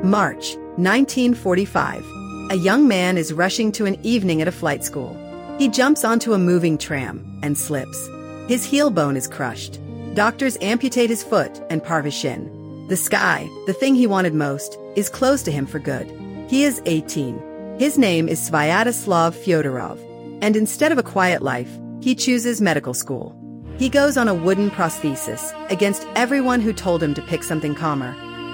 March 1945. A young man is rushing to an evening at a flight school. He jumps onto a moving tram and slips. His heel bone is crushed. Doctors amputate his foot and part his shin. The sky, the thing he wanted most, is closed to him for good. He is 18. His name is Svyatoslav Fyodorov, and instead of a quiet life, he chooses medical school. He goes on a wooden prosthesis against everyone who told him to pick something calmer.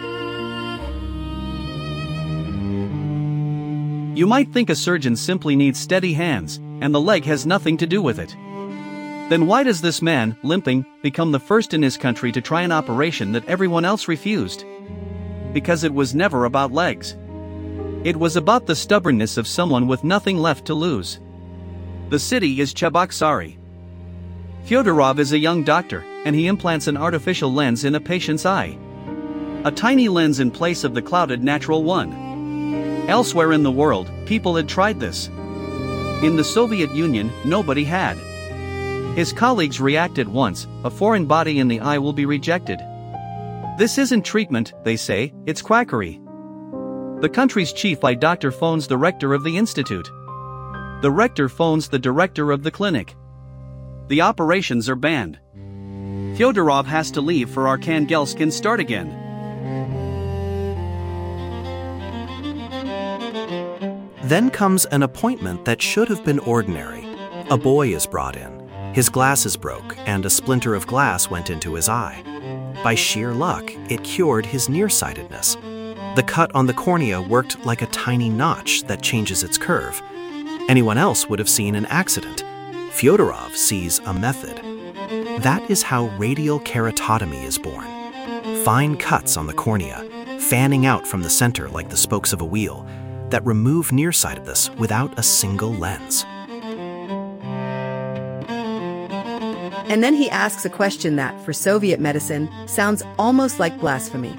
You might think a surgeon simply needs steady hands, and the leg has nothing to do with it. Then why does this man, limping, become the first in his country to try an operation that everyone else refused? Because it was never about legs. It was about the stubbornness of someone with nothing left to lose. The city is Cheboksary. Fyodorov is a young doctor, and he implants an artificial lens in a patient's eye. A tiny lens in place of the clouded natural one. Elsewhere in the world, people had tried this. In the Soviet Union, nobody had. His colleagues reacted once, a foreign body in the eye will be rejected. This isn't treatment, they say, it's quackery. The country's chief eye doctor phones the rector of the institute. The rector phones the director of the clinic. The operations are banned. Fyodorov has to leave for Arkhangelsk and start again. Then comes an appointment that should have been ordinary. A boy is brought in. His glasses broke, and a splinter of glass went into his eye. By sheer luck, it cured his nearsightedness. The cut on the cornea worked like a tiny notch that changes its curve. Anyone else would have seen an accident. Fyodorov sees a method. That is how radial keratotomy is born. Fine cuts on the cornea, fanning out from the center like the spokes of a wheel, that remove nearsightedness without a single lens. And then he asks a question that, for Soviet medicine, sounds almost like blasphemy.